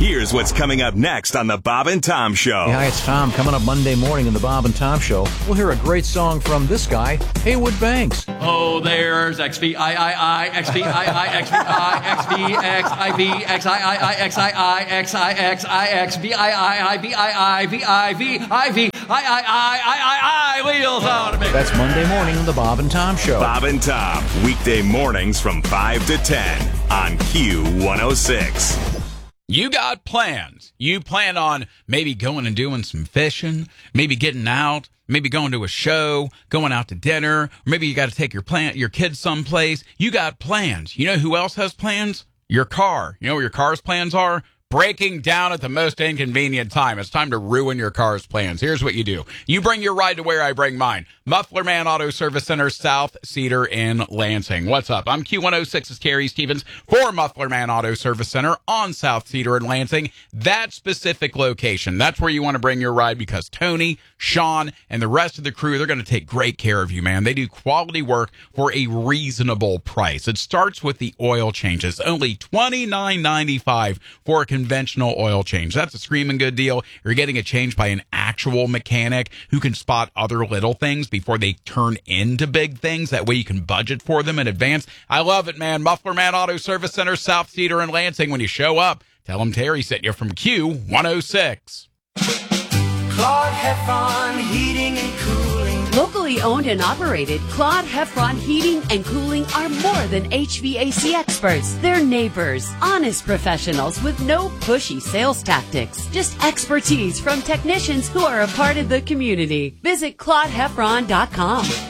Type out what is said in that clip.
Here's what's coming up next on the Bob and Tom Show. Hi, it's Tom. Coming up Monday morning in the Bob and Tom Show, we'll hear a great song from this guy, Haywood Banks. Oh, there's XVIII, XVIII, XVI, XVXIV, XIII, XIX, VIII, wheels on me. That's Monday morning in the Bob and Tom Show. Bob and Tom, weekday mornings from 5 to 10 on Q106. You got plans. You plan on maybe going and doing some fishing, maybe getting out, maybe going to a show, going out to dinner, or maybe you got to take your kids someplace. You got plans. You know who else has plans? Your car. You know where your car's plans are? Breaking down at the most inconvenient time. It's time to ruin your car's plans. Here's what you do. You bring your ride to where I bring mine. Muffler Man Auto Service Center, South Cedar in Lansing. What's up? I'm Q106's Carrie Stevens for Muffler Man Auto Service Center on South Cedar in Lansing. That specific location, that's where you want to bring your ride because Tony, Sean, and the rest of the crew, they're going to take great care of you, man. They do quality work for a reasonable price. It starts with the oil changes. Only $29.95 for a conventional oil change. That's a screaming good deal. You're getting it changed by an actual mechanic who can spot other little things before they turn into big things. That way you can budget for them in advance. I love it, man. Muffler Man Auto Service Center, South Cedar in Lansing. When you show up, tell them Terry sent you from Q106. Claude Heffron Heating and Cooling. Locally owned and operated, Claude Heffron Heating and Cooling are more than HVAC experts. They're neighbors, honest professionals with no pushy sales tactics. Just expertise from technicians who are a part of the community. Visit ClaudeHeffron.com.